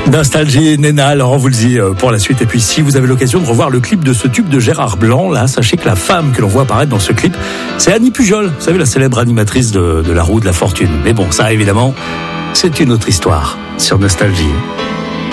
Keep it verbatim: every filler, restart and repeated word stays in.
Nostalgie, Nena, alors on vous le dit pour la suite. Et puis si vous avez l'occasion de revoir le clip de ce tube de Gérard Blanc, là, sachez que la femme que l'on voit apparaître dans ce clip, c'est Annie Pujol, vous savez, la célèbre animatrice de, de La Roue de la Fortune. Mais bon, ça évidemment, c'est une autre histoire sur Nostalgie.